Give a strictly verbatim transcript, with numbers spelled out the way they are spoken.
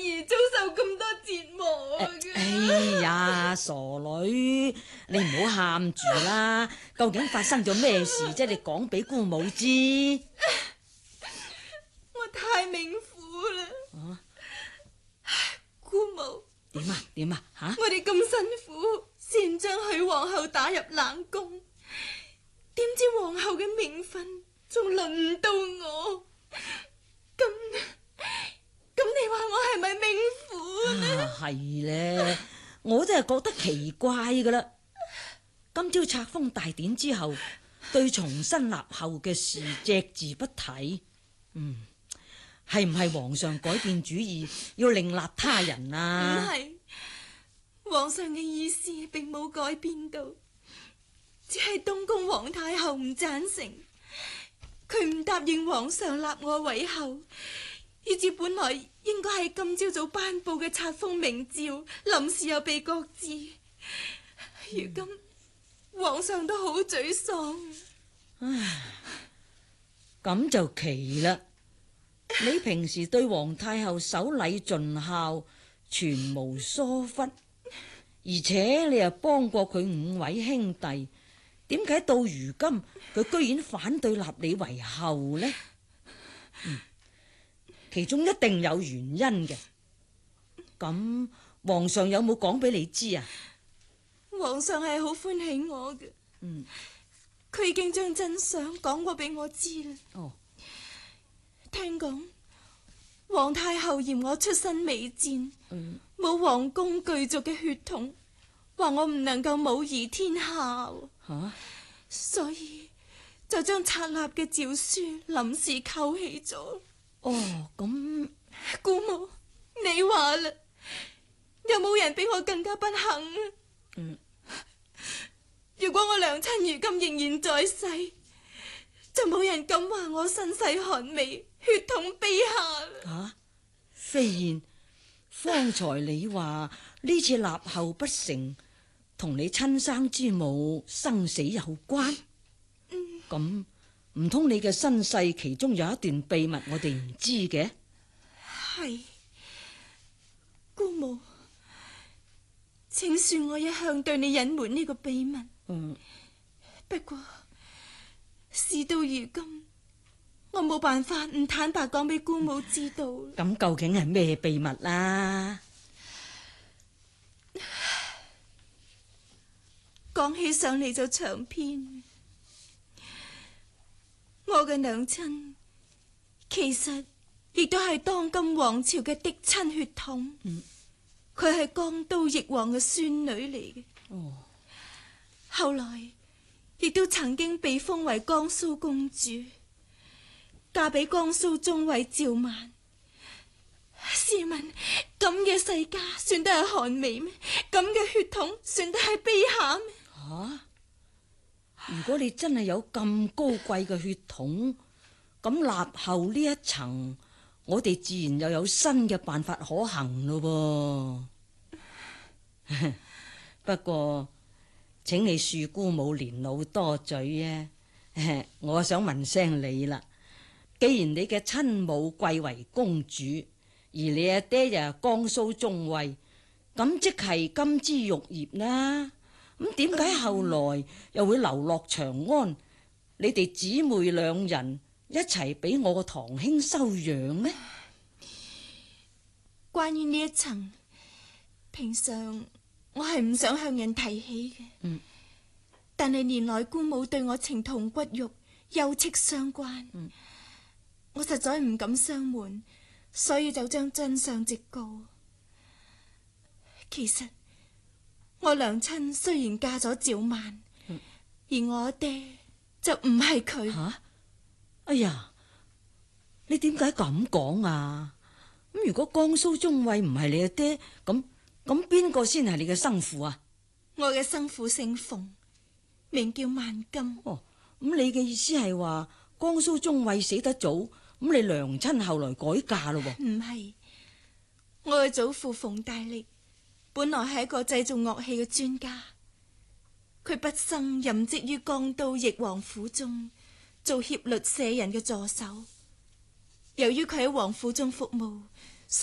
兒遭受咁多折磨啊！ 哎呀，傻女，你唔好喊住啦。究竟發生咗咩事啫？你講俾姑母知。 我太命苦啦！ 啊， 姑母， 點啊點啊吓！ 我哋咁辛苦先將許皇后打入冷宮，點知皇后嘅名分仲輪唔到我，咁咁你話我係咪命苦呢？ 啊，係咧，我真係覺得奇怪噶啦。今朝冊封大典之後，對重新立後嘅事隻字不提。嗯，係唔係皇上改變主意，要另立他人啊？ 唔係，皇上嘅意思並冇改變到，只係東宮皇太后唔贊成，佢唔答應皇上立我為后，以致本來應該係今朝早頒布嘅冊封明詔，臨時又被擱置。如今、嗯、皇上都好沮喪。 唉，咁就奇啦！你平時對皇太后守禮盡孝，全無疏忽，而且你又幫過佢五位兄弟，點解到如今佢居然反對立你為后呢？嗯，其中一定有原因嘅。咁皇上有冇講俾你知啊？ 皇上係好歡喜我嘅， 嗯， 佢已經將真相講過俾我知啦。 哦， 聽講皇太后嫌我出身微賤， 嗯， 冇皇宮巨族嘅血統，話我唔能夠母儀天下， 吓、啊， 所以就將冊立嘅詔書臨時扣起咗。 哦，咁姑母，你話啦，有冇人比我更加不幸啊？ 嗯， 如果我娘親如今仍然在世，就冇人敢話我身世寒微，血統卑下。 啊，飛燕，方才你話呢次立後不成，同你親生之母生死有關？咁唔通你嘅身世其中有一段秘密，我哋唔知嘅？ 係，姑母，請恕我一向對你隱瞞呢個秘密。 嗯， 不過事到如今，我冇辦法唔坦白講俾姑母知道。 咁究竟係咩秘密啦？ 講起上嚟就長篇。我嘅娘親其實亦都係當今皇朝嘅嫡親血統，佢係江都翼王嘅孫女嚟嘅。 哦， 後來亦都曾經被封為江蘇公主，嫁俾江蘇中尉趙曼。試問咁嘅世家算得係寒微咩？咁嘅血統算得係卑下咩？ 吓、啊！如果你真係有咁高貴嘅血統，咁立後呢一層，我哋自然又有新嘅辦法可行咯噃。不過，請你恕姑母年老多嘴啊！我想問聲你啦，既然你嘅親母貴為公主，而你阿爹又係江蘇中尉，咁即係金枝玉葉啦。咁點解後來又會流落長安？你哋姊妹兩人一齊俾我個堂兄收養呢？ 關於呢一層，平常我係唔想向人提起嘅。嗯，但係年來姑母對我情同骨肉，休戚相關。嗯，我實在唔敢相瞞，所以就將真相直告。其實我娘親雖然嫁咗趙曼，嗯，而我爹就唔係佢。 吓！哎呀，你點解咁講啊？咁如果江蘇中尉唔係你嘅爹，咁咁邊個先係你嘅生父啊？ 我嘅生父姓馮，名叫萬金。 哦，咁你嘅意思係話江蘇中尉死得早，咁你娘親後來改嫁咯？ 唔係，我嘅祖父馮大力本來係一個製造樂器嘅專家，佢畢生任職於江都翼王府中，做協律舍人嘅助手。由於佢喺王府中服務，